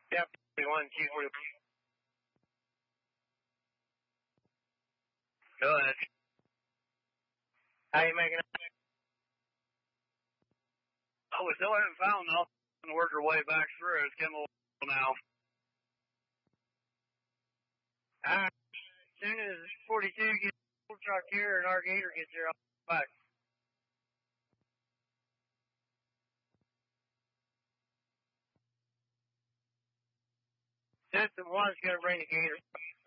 Yeah, 41, Q40. Good. How you making it? Oh, we still haven't found nothing to work our way back through. It's getting a little now. Alright. As soon as 42 gets the truck here and our gator gets here, I'll be back. System 1's going to bring the gator.